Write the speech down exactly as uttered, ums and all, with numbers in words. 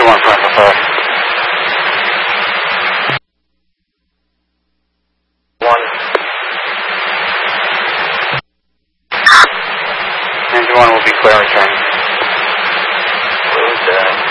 Engine one front for four. One. Engine one will be clear return. Close that.